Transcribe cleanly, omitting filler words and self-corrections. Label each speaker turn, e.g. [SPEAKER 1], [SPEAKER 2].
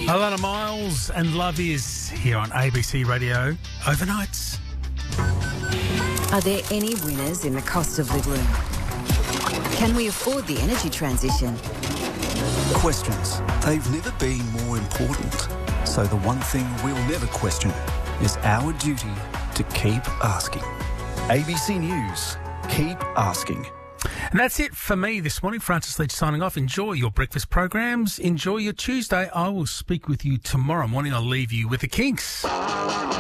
[SPEAKER 1] Alana Miles and Love Is here on ABC Radio Overnights.
[SPEAKER 2] Are there any winners in the cost of living? Can we afford the energy transition?
[SPEAKER 3] Questions. They've never been more important. So the one thing we'll never question is our duty to keep asking. ABC News. Keep asking.
[SPEAKER 1] And that's it for me this morning. Francis Leach signing off. Enjoy your breakfast programs. Enjoy your Tuesday. I will speak with you tomorrow morning. I'll leave you with the Kinks.